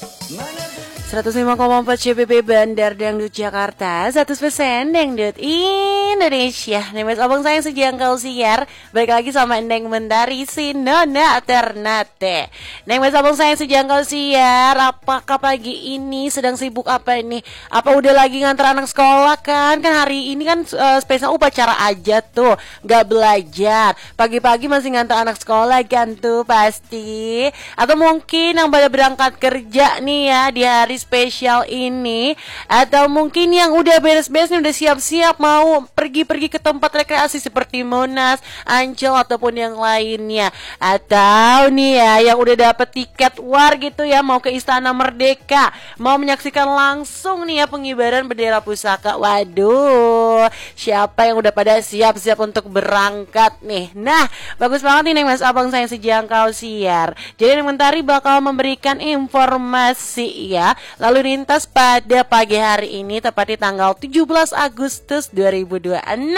105,4 CBB Bandar Dangdut Jakarta, 100% Dangdut Indonesia. Nih mas abang sayang sejangkau siar. Balik lagi sama Neng Mentari si Nona Ternate. Neng mas abang sayang sejangkau siar. Apakah pagi ini sedang sibuk apa ini? Apa udah lagi ngantar anak sekolah kan? Kan hari ini kan spesial upacara aja tuh, gak belajar. Pagi-pagi masih ngantar anak sekolah kan tuh pasti. Atau mungkin yang pada berangkat kerja nih ya di hari spesial ini, atau mungkin yang udah beres-beres nih, udah siap-siap mau pergi-pergi ke tempat rekreasi seperti Monas, Ancol ataupun yang lainnya. Atau nih ya yang udah dapet tiket war gitu ya, mau ke Istana Merdeka, mau menyaksikan langsung nih ya pengibaran bendera pusaka. Waduh, siapa yang udah pada siap-siap untuk berangkat nih? Nah, bagus banget nih Neng Mas Abang sayang sejangkau siar. Jadi Neng Mentari bakal memberikan informasi ya lalu lintas pada pagi hari ini, tepatnya tanggal 17 Agustus 2026.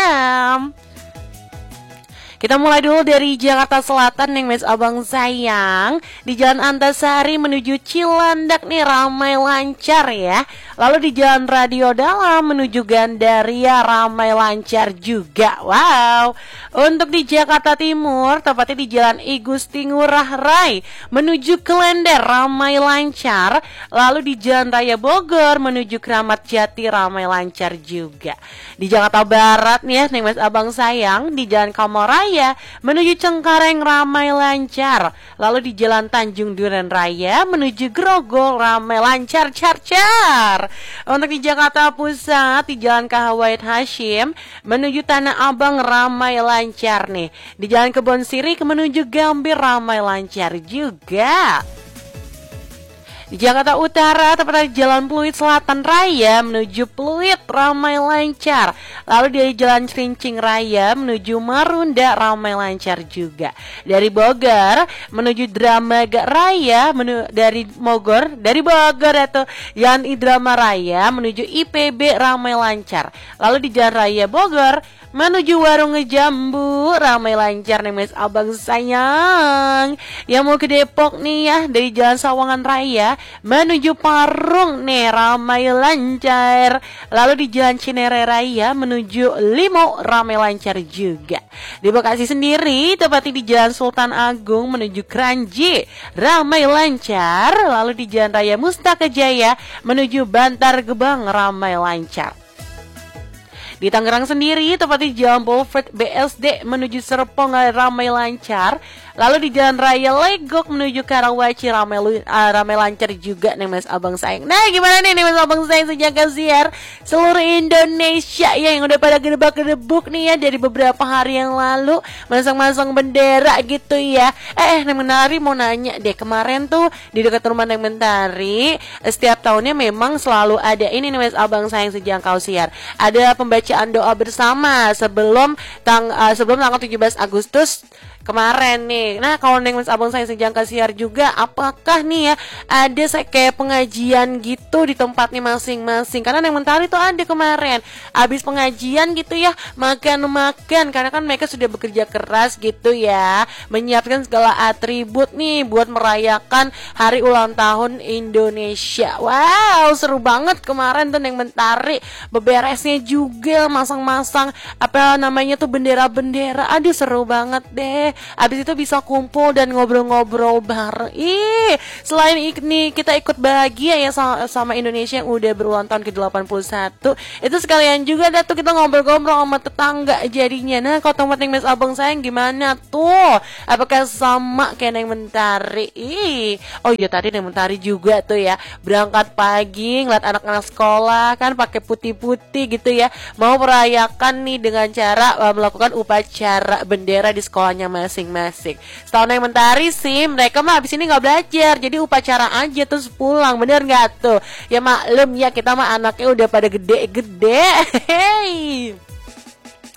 Kita mulai dulu dari Jakarta Selatan Neng Mas Abang sayang. Di Jalan Antasari menuju Cilandak nih ramai lancar ya. Lalu di Jalan Radio Dalam menuju Gandaria ramai lancar juga. Wow. Untuk di Jakarta Timur, tepatnya di Jalan I Gusti Ngurah Rai menuju Klender ramai lancar. Lalu di Jalan Raya Bogor menuju Kramat Jati ramai lancar juga. Di Jakarta Barat nih ya Neng Mas Abang sayang, di Jalan Kamaraya menuju Cengkareng ramai lancar. Lalu di Jalan Tanjung Duren Raya menuju Grogol ramai lancar car. Untuk di Jakarta Pusat, di Jalan KH Wahid Hashim menuju Tanah Abang ramai lancar nih. Di Jalan Kebon Sirih menuju Gambir ramai lancar juga. Di Jakarta Utara, tepatnya di Jalan Pluit Selatan Raya menuju Pluit ramai lancar. Lalu dari Jalan Cerincing Raya menuju Marunda ramai lancar juga. Dari Bogor menuju Dramaga Raya dari Bogor atau Jalan Idrama Raya menuju IPB ramai lancar. Lalu di Jalan Raya Bogor menuju Warung Jambu ramai lancar nih Mas Abang sayang. Yang mau ke Depok nih ya, dari Jalan Sawangan Raya menuju Parung nih ramai lancar. Lalu di Jalan Cinere Raya menuju Limo ramai lancar juga. Di Bekasi sendiri, tepatnya di Jalan Sultan Agung menuju Kranji ramai lancar. Lalu di Jalan Raya Mustaka Jaya menuju Bantar Gebang ramai lancar. Di Tangerang sendiri, tepatnya di Jalan Boulevard BSD menuju Serpong ramai lancar. Lalu di Jalan Raya Legok menuju Karawaci ramai lancar juga nih Mas Abang sayang. Nah gimana nih Mas Abang sayang sejak siar seluruh Indonesia ya, yang udah pada gedebak-gedebuk nih ya dari beberapa hari yang lalu masang-masang bendera gitu ya. Neng Mentari mau nanya deh, kemarin tuh di dekat rumah Neng Mentari setiap tahunnya memang selalu ada ini nih Mas Abang sayang sejangkau siar, ada pembacaan doa bersama sebelum tanggal 17 Agustus kemarin nih. Nah kalau Neng Mas Abang saya sejangka siar juga, apakah nih ya ada kayak pengajian gitu di tempatnya masing-masing? Karena Neng Mentari tuh ada kemarin abis pengajian gitu ya, makan-makan, karena kan mereka sudah bekerja keras gitu ya, menyiapkan segala atribut nih buat merayakan hari ulang tahun Indonesia. Wow, seru banget kemarin tuh Neng Mentari, beberesnya juga, masang-masang apa namanya tuh bendera-bendera. Aduh seru banget deh. Abis itu bisa kumpul dan ngobrol-ngobrol bareng. Selain ini kita ikut bahagia ya sama Indonesia yang udah berulang tahun ke-81. Itu sekalian juga dah tuh kita ngobrol-ngobrol sama tetangga jadinya. Nah kalau tempat Neng Mas Abang sayang gimana tuh? Apakah sama kayak Neng Mentari? Oh iya tadi Neng Mentari juga tuh ya berangkat pagi ngeliat anak-anak sekolah kan pakai putih-putih gitu ya, mau merayakan nih dengan cara melakukan upacara bendera di sekolahnya masing-masing. Setahu Neng Mentari sih mereka mah abis ini nggak belajar, jadi upacara aja terus pulang, bener nggak tuh? Ya maklum ya kita mah anaknya udah pada gede-gede.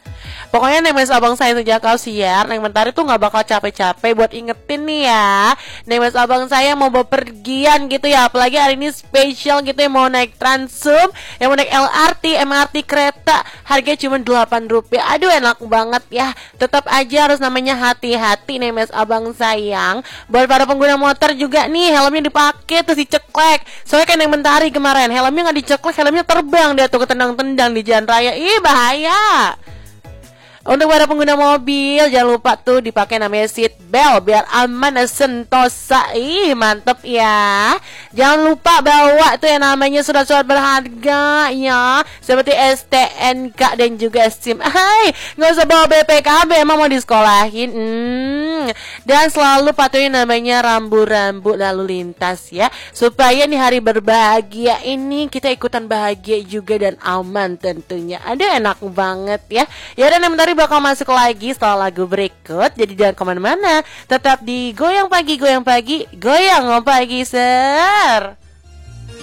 Pokoknya Neng Mas Abang saya sejak kau siar, Neng Mentari tuh nggak bakal capek-capek buat ingetin nih ya. Neng Mas Abang saya mau bepergian gitu ya, apalagi hari ini spesial gitu ya, mau naik Transum, yang mau naik LRT, MRT, kereta, harganya cuma Rp8. Aduh enak banget ya. Tetap aja harus namanya hati-hati nih Mas Abang sayang. Buat para pengguna motor juga nih, helmnya dipakai terus diceklek. Soalnya kan Neng Mentari kemarin helmnya nggak diceklek, helmnya terbang dia tuh ketendang-tendang di jalan raya. Ih bahaya. Untuk para pengguna mobil, jangan lupa tuh dipakai namanya seat belt biar aman dan sentosa. Ih, mantep ya. Jangan lupa bawa tuh yang namanya surat-surat berharga ya, seperti STNK dan juga SIM. Hai, nggak usah bawa BPKB, emang mau disekolahin. Dan selalu patuhi namanya rambu-rambu lalu lintas ya, supaya di hari berbahagia ini kita ikutan bahagia juga dan aman tentunya. Ada enak banget ya. Ya dan bentar bakal masuk lagi setelah lagu berikut. Jadi jangan kemana-mana, tetap di Goyang Pagi, Goyang Pagi, Goyang Pagi, Ser.